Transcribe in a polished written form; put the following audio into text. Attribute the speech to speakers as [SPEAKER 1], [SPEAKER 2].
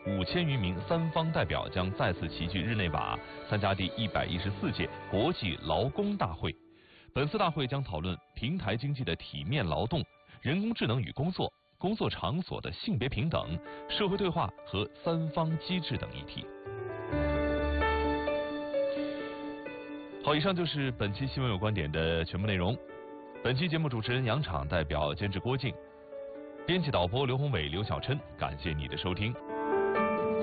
[SPEAKER 1] 5000余名三方代表将再次齐聚日内瓦，参加第114届国际劳工大会。本次大会将讨论平台经济的体面劳动、人工智能与工作、工作场所的性别平等、社会对话和三方机制等议题。好，以上就是本期新闻有观点的全部内容。本期节目主持人杨昶代表监制郭靖，编辑导播刘宏伟、刘小琛，感谢你的收听。